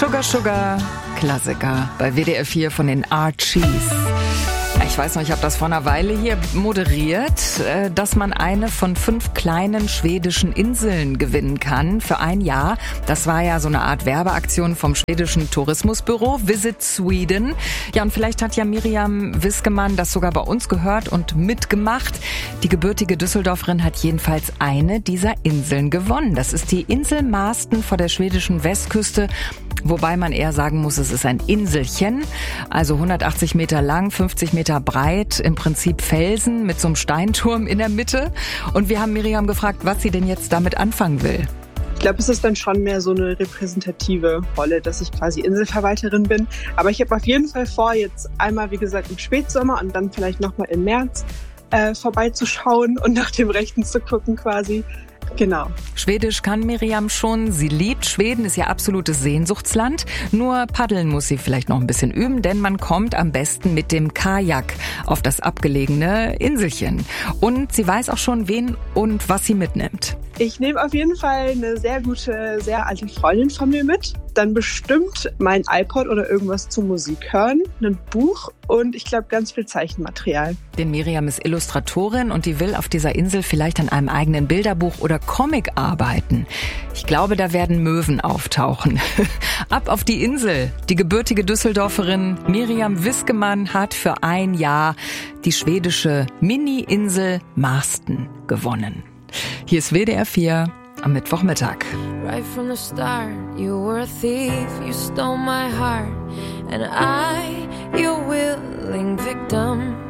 Sugar Sugar, Klassiker bei WDR 4 von den Archies. Ich weiß noch, ich habe das vor einer Weile hier moderiert, dass man eine von 5 kleinen schwedischen Inseln gewinnen kann für ein Jahr. Das war ja so eine Art Werbeaktion vom schwedischen Tourismusbüro Visit Sweden. Ja, und vielleicht hat ja Miriam Wiskemann das sogar bei uns gehört und mitgemacht. Die gebürtige Düsseldorferin hat jedenfalls eine dieser Inseln gewonnen. Das ist die Insel Marsten vor der schwedischen Westküste. Wobei man eher sagen muss, es ist ein Inselchen, also 180 Meter lang, 50 Meter breit, im Prinzip Felsen mit so einem Steinturm in der Mitte. Und wir haben Miriam gefragt, was sie denn jetzt damit anfangen will. Ich glaube, es ist dann schon mehr so eine repräsentative Rolle, dass ich quasi Inselverwalterin bin. Aber ich habe auf jeden Fall vor, jetzt einmal, wie gesagt, im Spätsommer und dann vielleicht nochmal im März vorbeizuschauen und nach dem Rechten zu gucken quasi. Genau. Schwedisch kann Miriam schon. Sie liebt Schweden, ist ihr absolutes Sehnsuchtsland. Nur paddeln muss sie vielleicht noch ein bisschen üben, denn man kommt am besten mit dem Kajak auf das abgelegene Inselchen. Und sie weiß auch schon, wen und was sie mitnimmt. Ich nehme auf jeden Fall eine sehr gute, sehr alte Freundin von mir mit. Dann bestimmt mein iPod oder irgendwas zur Musik hören, ein Buch und ich glaube ganz viel Zeichenmaterial. Denn Miriam ist Illustratorin und die will auf dieser Insel vielleicht an einem eigenen Bilderbuch oder Comic arbeiten. Ich glaube, da werden Möwen auftauchen. Ab auf die Insel. Die gebürtige Düsseldorferin Miriam Wiskemann hat für ein Jahr die schwedische Mini-Insel Marsten gewonnen. Hier ist WDR 4 am Mittwochmittag. Right from the start, you were a thief, you stole my heart, and I, your willing victim.